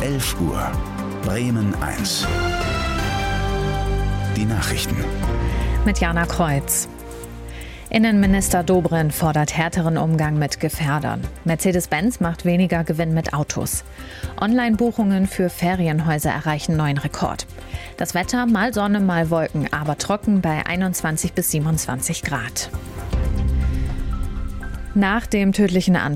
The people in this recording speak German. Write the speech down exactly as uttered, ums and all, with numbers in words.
elf Uhr. Bremen eins. Die Nachrichten. Mit Jana Kreuz. Innenminister Dobrindt fordert härteren Umgang mit Gefährdern. Mercedes-Benz macht weniger Gewinn mit Autos. Online-Buchungen für Ferienhäuser erreichen neuen Rekord. Das Wetter, mal Sonne, mal Wolken, aber trocken bei einundzwanzig bis siebenundzwanzig Grad. Nach dem tödlichen Anschlag